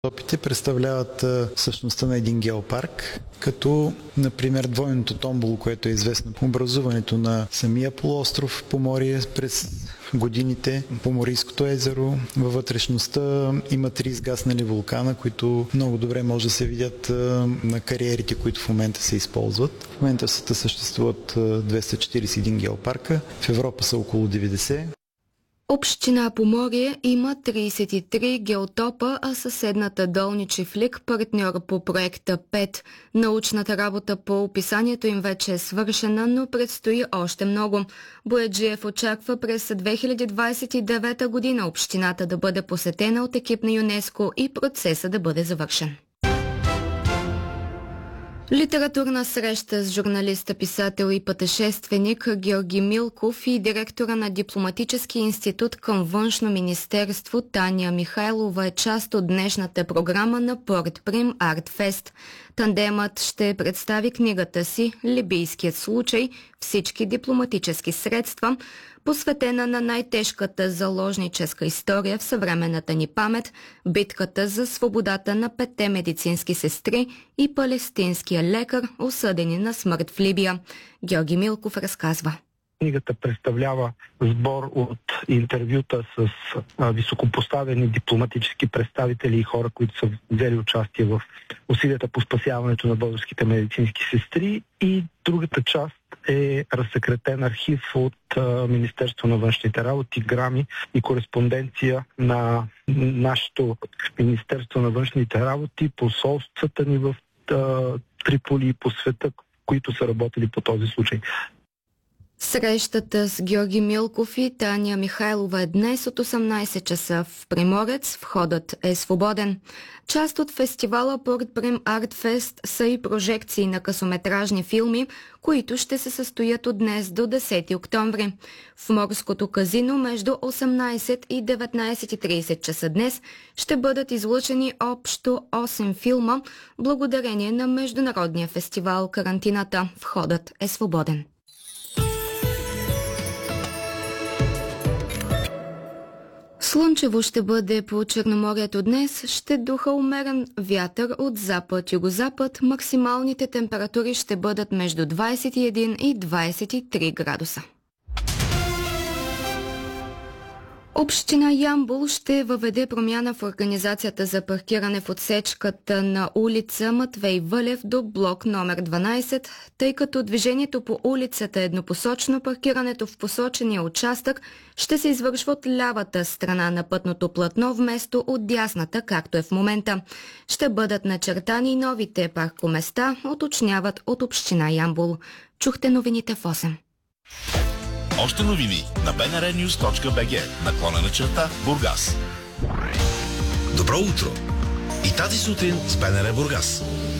Топите представляват същността на един геопарк, като, например, двойното томболо, което е известно по образуването на самия полуостров Поморие през годините, Поморийското езеро. Във вътрешността има 3 изгаснали вулкана, които много добре може да се видят на кариерите, които в момента се използват. В момента в света съществуват 241 геопарка, в Европа са около 90. Община Поморие има 33 геотопа, а съседната Долни Чифлик, партньор по проекта 5. Научната работа по описанието им вече е свършена, но предстои още много. Бояджиев очаква през 2029 година общината да бъде посетена от екип на ЮНЕСКО и процеса да бъде завършен. Литературна среща с журналиста, писател и пътешественик Георги Милков и директора на Дипломатически институт към Външно министерство Таня Михайлова е част от днешната програма на Портприм Артфест. Тандемът ще представи книгата си «Либийският случай. Всички дипломатически средства», посветена на най-тежката заложническа история в съвременната ни памет, битката за свободата на 5 медицински сестри и палестинския лекар, осъдени на смърт в Либия. Георги Милков разказва. Книгата представлява сбор от интервюта с високопоставени дипломатически представители и хора, които са взели участие в усилията по спасяването на българските медицински сестри, и другата част е разсекретен архив от Министерство на външните работи, грами и кореспонденция на нашето Министерство на външните работи, посолствата ни в Триполи и по света, които са работили по този случай. Срещата с Георги Милков и Таня Михайлова е днес от 18 часа в Приморец. Входът е свободен. Част от фестивала Портприм Артфест са и прожекции на късометражни филми, които ще се състоят от днес до 10 октомври. В Морското казино между 18 и 19:30 часа днес ще бъдат излъчени общо 8 филма, благодарение на Международния фестивал Карантината. Входът е свободен. Слънчево ще бъде по Черноморието днес, ще духа умерен вятър от запад-югозапад, максималните температури ще бъдат между 21 и 23 градуса. Община Ямбол ще въведе промяна в организацията за паркиране в отсечката на улица Матвей Вълев до блок номер 12, тъй като движението по улицата е еднопосочно, паркирането в посочения участък ще се извършва от лявата страна на пътното платно вместо от дясната, както е в момента. Ще бъдат начертани новите паркоместа, уточняват от Община Ямбол. Чухте новините в 8. Още новини на bnrnews.bg, Бургас. Добро утро! И тази сутрин с БНР Бургас.